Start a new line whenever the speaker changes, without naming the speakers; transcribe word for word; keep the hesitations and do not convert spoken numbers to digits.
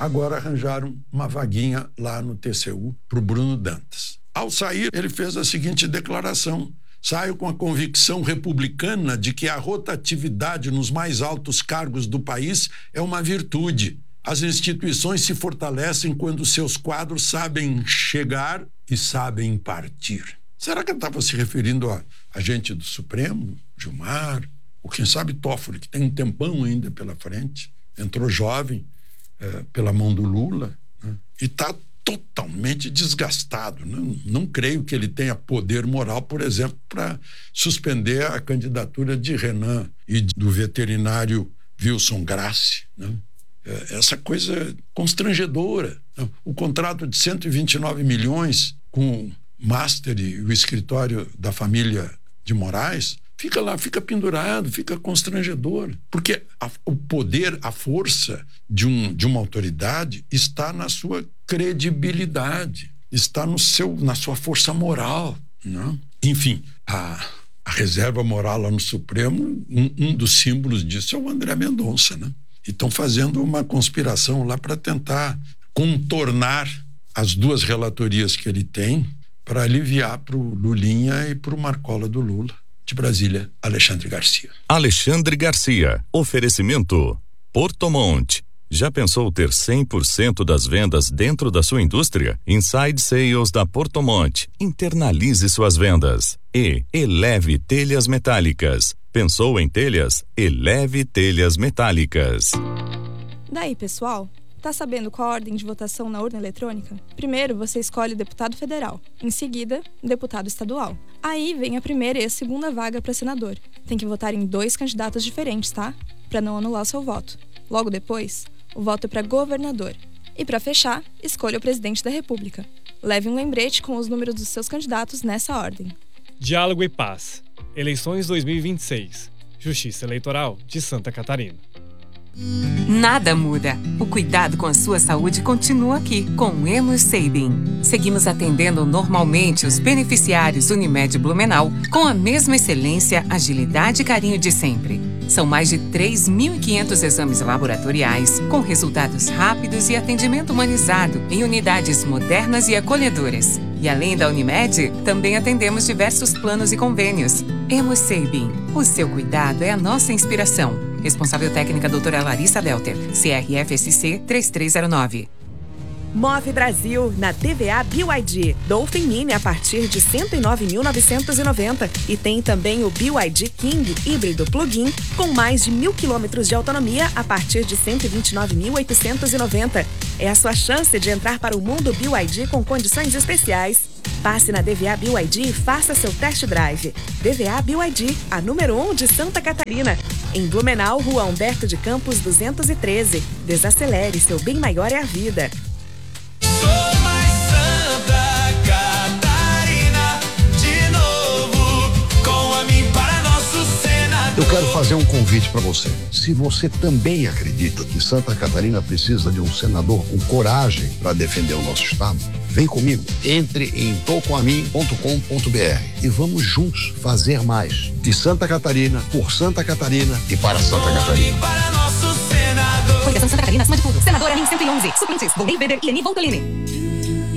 agora arranjaram uma vaguinha lá no T C U para o Bruno Dantas. Ao sair, ele fez a seguinte declaração: saio com a convicção republicana de que a rotatividade nos mais altos cargos do país é uma virtude. As instituições se fortalecem quando seus quadros sabem chegar e sabem partir. Será que ele estava se referindo a, a gente do Supremo, Gilmar, ou quem sabe Toffoli, que tem um tempão ainda pela frente, entrou jovem é, pela mão do Lula, né? E está totalmente desgastado. Não, não creio que ele tenha poder moral, por exemplo, para suspender a candidatura de Renan e do veterinário Wilson Grassi, né? Essa coisa constrangedora. O contrato de cento e vinte e nove milhões com o Master e o escritório da família de Moraes fica lá, fica pendurado, fica constrangedor. Porque a, o poder, a força de, um, de uma autoridade está na sua credibilidade, está no seu, na sua força moral, né? Enfim, a, a reserva moral lá no Supremo, um, um dos símbolos disso é o André Mendonça, né? E estão fazendo uma conspiração lá para tentar contornar as duas relatorias que ele tem para aliviar para o Lulinha e para o Marcola do Lula. De Brasília, Alexandre Garcia.
Alexandre Garcia. Oferecimento Portomont. Já pensou ter cem por cento das vendas dentro da sua indústria? Inside Sales da Portomont. Internalize suas vendas. E Eleve Telhas Metálicas. Pensou em telhas? Eleve Telhas Metálicas.
Daí, pessoal, tá sabendo qual a ordem de votação na urna eletrônica? Primeiro, você escolhe o deputado federal. Em seguida, o deputado estadual. Aí vem a primeira e a segunda vaga para senador. Tem que votar em dois candidatos diferentes, tá? Para não anular seu voto. Logo depois, o voto é para governador. E para fechar, escolha o presidente da República. Leve um lembrete com os números dos seus candidatos nessa ordem.
Diálogo e Paz. Eleições dois mil e vinte e seis. Justiça Eleitoral de Santa Catarina.
Nada muda. O cuidado com a sua saúde continua aqui, com o Hemosabin. Seguimos atendendo normalmente os beneficiários Unimed Blumenau com a mesma excelência, agilidade e carinho de sempre. São mais de três mil e quinhentos exames laboratoriais, com resultados rápidos e atendimento humanizado em unidades modernas e acolhedoras. E além da Unimed, também atendemos diversos planos e convênios. Hemosabin. O seu cuidado é a nossa inspiração. Responsável técnica doutora Larissa Delter, C R F S C três três zero nove.
Move Brasil, na T V A B Y D. Dolphin Mini a partir de cento e nove mil novecentos e noventa. E tem também o B Y D King híbrido plug-in com mais de mil quilômetros de autonomia a partir de cento e vinte e nove mil oitocentos e noventa. É a sua chance de entrar para o mundo B Y D com condições especiais. Passe na D V A B Y D e faça seu test drive. D V A B Y D, a número um de Santa Catarina. Em Blumenau, Rua Humberto de Campos duzentos e treze. Desacelere, seu bem maior é a vida.
Sou mais Santa Catarina, de novo, com a mim para nosso senador.
Eu quero fazer um convite para você. Se você também acredita que Santa Catarina precisa de um senador com coragem para defender o nosso estado, vem comigo. Entre em tô com a mim ponto com ponto b r e vamos juntos fazer mais. De Santa Catarina, por Santa Catarina e para Santa Catarina.
Para nosso senador.
Coligação Santa Catarina acima de tudo. Senadora Amin cento e onze. Suplentes, Volney Weber e Ani Voltolini.